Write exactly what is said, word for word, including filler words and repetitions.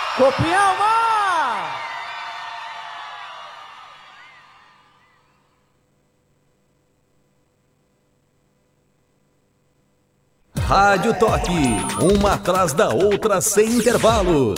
Copialma! Rádio Toque, uma atrás da outra sem intervalos.